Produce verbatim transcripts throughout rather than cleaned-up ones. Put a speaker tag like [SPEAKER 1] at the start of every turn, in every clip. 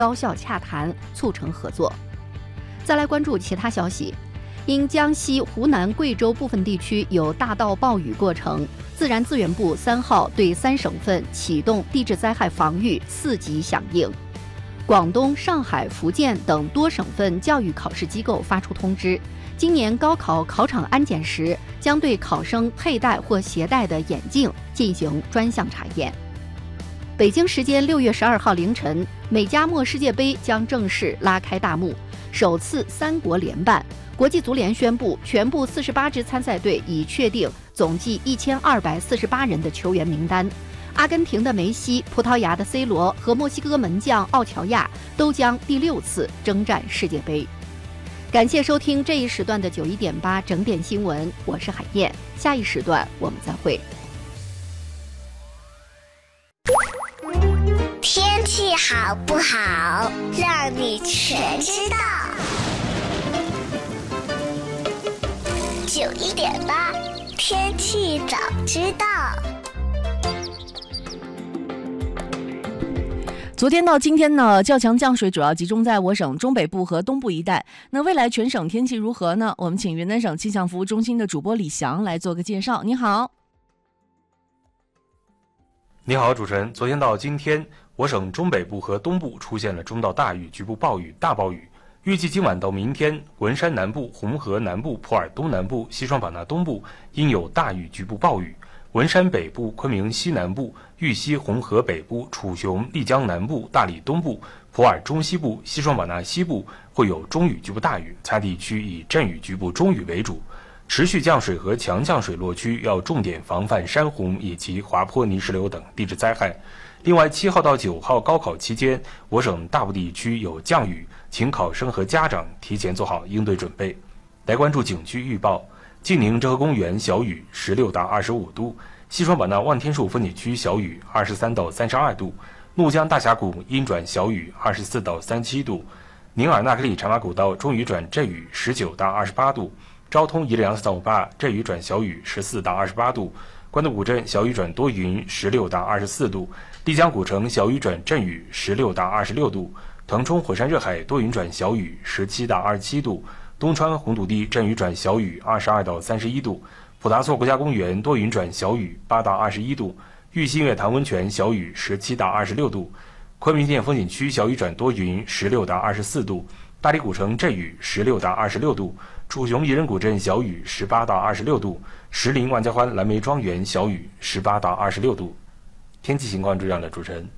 [SPEAKER 1] 高效洽谈，促成合作。再来关注其他消息，因江西、湖南、贵州部分地区有大到暴雨过程，自然资源部三号对三省份启动地质灾害防御四级响应。广东、上海、福建等多省份教育考试机构发出通知，今年高考考场安检时，将对考生佩戴或携带的眼镜进行专项查验。北京时间六月十二号凌晨，美加墨世界杯将正式拉开大幕，首次三国联办。国际足联宣布，全部四十八支参赛队已确定总计一千二百四十八人的球员名单。阿根廷的梅西、葡萄牙的 C 罗和墨西哥门将奥乔亚都将第六次征战世界杯。感谢收听这一时段的九一点八整点新闻，我是海燕，下一时段我们再会。
[SPEAKER 2] 天气好不好，让你全知道。九一点八，天气早知道。
[SPEAKER 3] 昨天到今天呢，较强降水主要集中在我省中北部和东部一带。那未来全省天气如何呢？我们请云南省气象服务中心的主播李翔来做个介绍。你好。
[SPEAKER 4] 你好，主持人。昨天到今天，我省中北部和东部出现了中到大雨、局部暴雨、大暴雨。预计今晚到明天，文山南部、红河南部、普洱东南部、西双版纳东部应有大雨、局部暴雨。文山北部、昆明西南部、玉溪、红河北部、楚雄、丽江南部、大理东部、普洱中西部、西双版纳西部会有中雨局部大雨，其他地区以阵雨局部中雨为主。持续降水和强降水落区要重点防范山洪以及滑坡、泥石流等地质灾害。另外，七号到九号高考期间，我省大部地区有降雨，请考生和家长提前做好应对准备。来关注景区预报。晋宁折河公园小雨十六到二十五度，西双版纳万天树风景区小雨二十三到三十二度，怒江大峡谷阴转小雨二十四到三十七度，宁尔纳克里茶马古道中雨转阵雨十九到二十八度，昭通宜良四五八阵雨转小雨十四到二十八度，关渡古镇小雨转多云十六到二十四度，丽江古城小雨转阵雨十六到二十六度，腾冲火山热海多云转小雨十七到二十七度，东川红土地阵雨转小雨二十二到三十一度，普达措国家公园多云转小雨八到二十一度，玉溪月潭温泉小雨十七到二十六度，昆明县风景区小雨转多云十六到二十四度，大理古城阵雨十六到二十六度，楚雄宜人古镇小雨十八到二十六度，石林万家欢蓝莓庄园小雨十八到二十六度。天气情况这样的，主持人。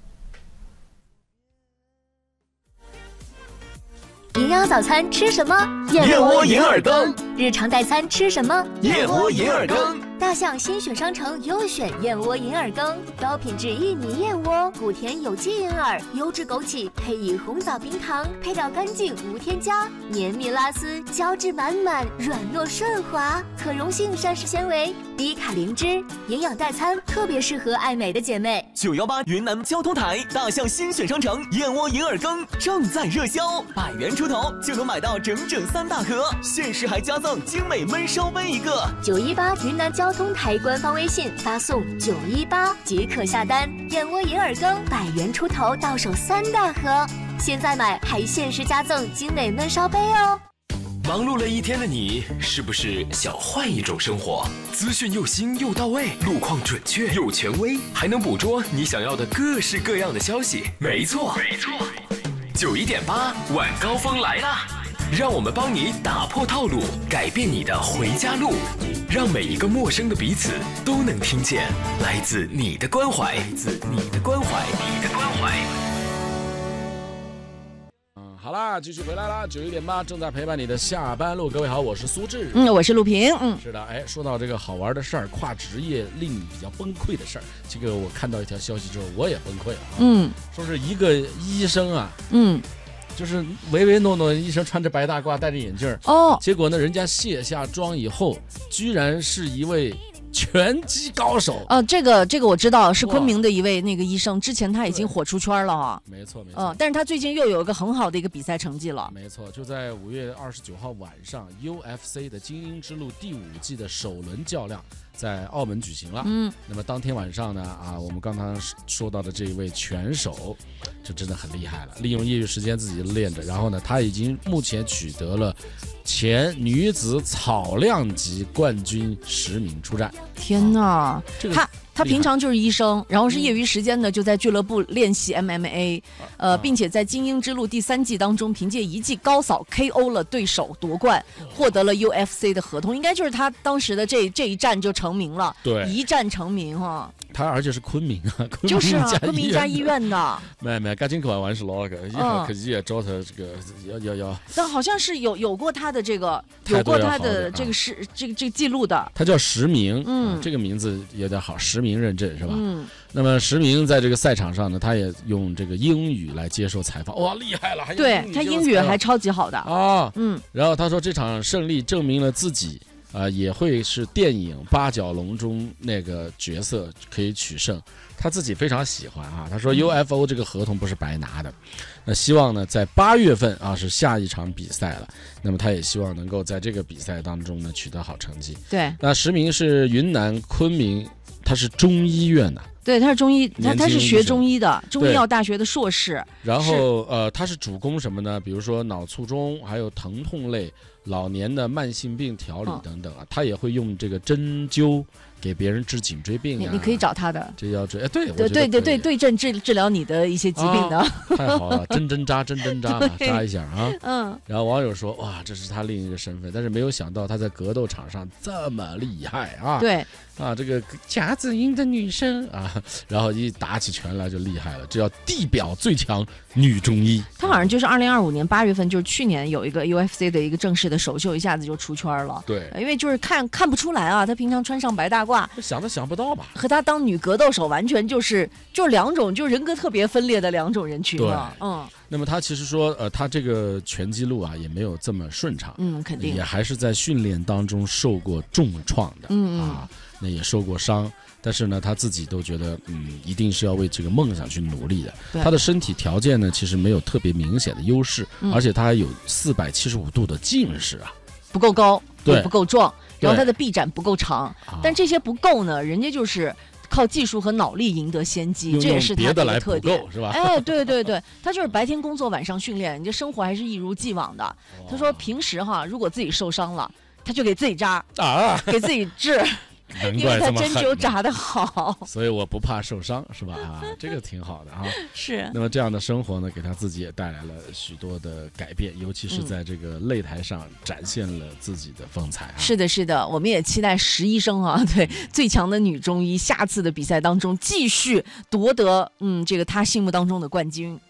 [SPEAKER 5] 营养早餐吃什么？
[SPEAKER 6] 燕窝银耳羹。
[SPEAKER 5] 日常代餐吃什么？
[SPEAKER 6] 燕窝银耳羹。
[SPEAKER 5] 大象新选商城优选燕窝银耳羹，高品质薏米燕窝，谷甜有机银耳，优质枸杞，配以红枣冰糖，配料干净无添加，绵密拉丝，胶质满满，软糯顺滑，可溶性膳食纤维，低卡灵脂，营养代餐特别适合爱美的姐妹。
[SPEAKER 6] 九幺八云南交通台大象新选商城燕窝银耳羹正在热销，百元出头就能买到整整三大盒，限时还加赠精美焖烧杯一个。
[SPEAKER 5] 九一八云南交通台官方微信发送九一八即可下单，燕窝银耳羹百元出头到手三大盒，现在买还限时加赠精美焖烧杯哦。
[SPEAKER 7] 忙碌了一天的你，是不是想换一种生活？资讯又新又到位，路况准确又权威，还能捕捉你想要的各式各样的消息。没错，没错，九一点八晚高峰来啦！让我们帮你打破套路，改变你的回家路，让每一个陌生的彼此都能听见来自你的关怀，来自你的关怀，你的关怀。
[SPEAKER 8] 好啦，继续回来啦！九一点八正在陪伴你的下班路，各位好，我是苏志，
[SPEAKER 3] 嗯，我是陆平，嗯，
[SPEAKER 8] 是的，哎，说到这个好玩的事儿，跨职业令你比较崩溃的事儿，这个我看到一条消息之后，我也崩溃了啊，
[SPEAKER 3] 嗯，
[SPEAKER 8] 说是一个医生啊，
[SPEAKER 3] 嗯，
[SPEAKER 8] 就是唯唯诺诺，医生穿着白大褂，戴着眼镜，
[SPEAKER 3] 哦，
[SPEAKER 8] 结果呢，人家卸下妆以后，居然是一位拳击高手。
[SPEAKER 3] 哦、呃，这个这个我知道，是昆明的一位那个医生，之前他已经火出圈了啊。
[SPEAKER 8] 没错没错。
[SPEAKER 3] 嗯、呃，但是他最近又有一个很好的一个比赛成绩了。
[SPEAKER 8] 没错，就在五月二十九号晚上 ，U F C 的精英之路第五季的首轮较量在澳门举行了。
[SPEAKER 3] 嗯，
[SPEAKER 8] 那么当天晚上呢，啊，我们刚刚说到的这一位拳手，就真的很厉害了，利用业余时间自己练着，然后呢，他已经目前取得了前女子草量级冠军十名出战。
[SPEAKER 3] 天哪，
[SPEAKER 8] 这个
[SPEAKER 3] 他。他平常就是医生，然后是业余时间呢就在俱乐部练习 M M A， 呃，并且在精英之路第三季当中凭借一记高扫 K O 了对手夺冠，获得了 U F C 的合同，应该就是他当时的这这一战就成名了，
[SPEAKER 8] 对，
[SPEAKER 3] 一战成名哈。
[SPEAKER 8] 他而且是昆明啊，昆明
[SPEAKER 3] 就是啊，
[SPEAKER 8] 昆
[SPEAKER 3] 明一家医院的。
[SPEAKER 8] 没没，赶紧开玩笑了，以后可以也找他这个要要要。
[SPEAKER 3] 但好像是有有过他的这个，有过他的这个是、啊、这个这个记录的。
[SPEAKER 8] 他叫石明，
[SPEAKER 3] 嗯、
[SPEAKER 8] 啊，这个名字有点好，实名认证是吧？
[SPEAKER 3] 嗯。
[SPEAKER 8] 那么石明在这个赛场上呢，他也用这个英语来接受采访，哇，厉害了！还有
[SPEAKER 3] 对他英语还超级好的
[SPEAKER 8] 啊，
[SPEAKER 3] 嗯。
[SPEAKER 8] 然后他说这场胜利证明了自己。啊、呃，也会是电影《八角笼》中那个角色可以取胜，他自己非常喜欢啊。他说 U F O 这个合同不是白拿的，那希望呢在八月份啊是下一场比赛了，那么他也希望能够在这个比赛当中呢取得好成绩。
[SPEAKER 3] 对，
[SPEAKER 8] 那石明是云南昆明，他是中医院的。
[SPEAKER 3] 对，他是中医，他他是学中医的，中医药大学的硕士。
[SPEAKER 8] 然后呃，他是主攻什么呢？比如说脑卒中，还有疼痛类、老年的慢性病调理等等啊，哦、他也会用这个针灸给别人治颈椎病啊。
[SPEAKER 3] 你可以找他的，
[SPEAKER 8] 这腰椎，哎，对，
[SPEAKER 3] 对对对对对症治治疗你的一些疾病的，
[SPEAKER 8] 啊、太好了，针针扎，针针扎，扎一下啊。
[SPEAKER 3] 嗯。
[SPEAKER 8] 然后网友说，哇，这是他另一个身份，但是没有想到他在格斗场上这么厉害啊。
[SPEAKER 3] 对。
[SPEAKER 8] 啊，这个夹子音的女生啊，然后一打起拳来就厉害了，这叫地表最强女中医。
[SPEAKER 3] 她好像就是二零二五年八月份，就是去年有一个 U F C 的一个正式的首秀，一下子就出圈了。
[SPEAKER 8] 对，
[SPEAKER 3] 因为就是看看不出来啊，她平常穿上白大褂，
[SPEAKER 8] 想都想不到吧？
[SPEAKER 3] 和她当女格斗手完全就是就是两种，就是人格特别分裂的两种人群了。嗯。
[SPEAKER 8] 那么他其实说，呃，他这个拳击路啊也没有这么顺畅，
[SPEAKER 3] 嗯，肯定
[SPEAKER 8] 也还是在训练当中受过重创的，
[SPEAKER 3] 嗯
[SPEAKER 8] 啊，那也受过伤，但是呢，他自己都觉得，嗯，一定是要为这个梦想去努力的。他的身体条件呢，其实没有特别明显的优势，
[SPEAKER 3] 嗯、
[SPEAKER 8] 而且他还有四百七十五度的近视啊，
[SPEAKER 3] 不够高，
[SPEAKER 8] 对，
[SPEAKER 3] 不够壮，然后他的臂展不够长，
[SPEAKER 8] 啊、
[SPEAKER 3] 但这些不够呢，人家就是靠技术和脑力赢得先机，这也是他的一个特点，
[SPEAKER 8] 是吧？
[SPEAKER 3] 哎，对对对，他就是白天工作，晚上训练，你这生活还是一如既往的。他说平时哈，如果自己受伤了，他就给自己扎
[SPEAKER 8] 啊，
[SPEAKER 3] 给自己治。因为他针灸扎得好，
[SPEAKER 8] 所以我不怕受伤，是吧？啊，这个挺好的啊。
[SPEAKER 3] 是。
[SPEAKER 8] 那么这样的生活呢，给他自己也带来了许多的改变，尤其是在这个擂台上展现了自己的风采啊。
[SPEAKER 3] 是的，是的，我们也期待石医生啊，对最强的女中医，下次的比赛当中继续夺得嗯这个他心目当中的冠军。